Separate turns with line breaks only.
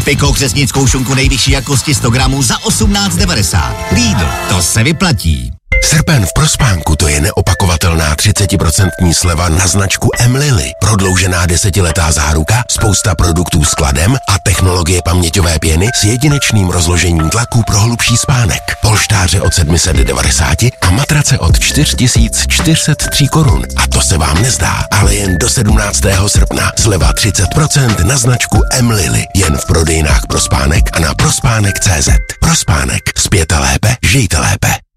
Piko křesnickou šunku nejvyšší jakosti 100 gramů za 18,90. Lidl, to se vyplatí.
Srpen v Prospánku to je neopakovatelná 30% sleva na značku M-Lily. Prodloužená 10letá záruka, spousta produktů s kladem a technologie paměťové pěny s jedinečným rozložením tlaku pro hlubší spánek. Polštáře od 790 a matrace od 4403 korun. A to se vám nezdá, ale jen do 17. srpna. Sleva 30% na značku M-Lily. Jen v prodejnách Prospánek a na prospánek.cz. Prospánek. Spěte lépe, žijte lépe.